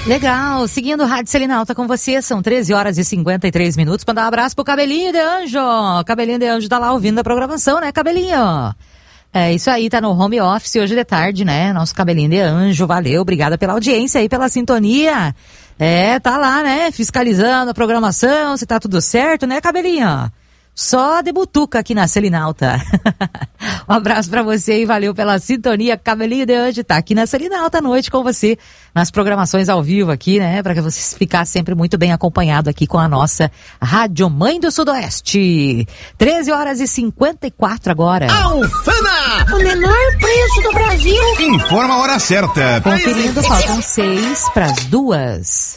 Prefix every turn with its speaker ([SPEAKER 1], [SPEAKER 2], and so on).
[SPEAKER 1] Legal, seguindo Rádio Selinalta com você, são 13h53. Mandar um abraço pro Cabelinho de Anjo. Cabelinho de Anjo tá lá ouvindo a programação, né, Cabelinho? É isso aí, tá no home office hoje de tarde, né? Nosso Cabelinho de Anjo, valeu, obrigada pela audiência aí, pela sintonia. Tá lá, né, fiscalizando a programação, se tá tudo certo, né, Cabelinho? Só de butuca aqui na Selinalta. Um abraço pra você e valeu pela sintonia. Cabelinho de Anjo tá aqui na Selinalta à noite com você, nas programações ao vivo aqui, né? Pra que você ficar sempre muito bem acompanhado aqui com a nossa Rádio Mãe do Sudoeste. 13h54 agora.
[SPEAKER 2] Alfama! O menor preço do Brasil.
[SPEAKER 3] Informa a hora certa.
[SPEAKER 1] Conferindo, faltam 6 pras 2.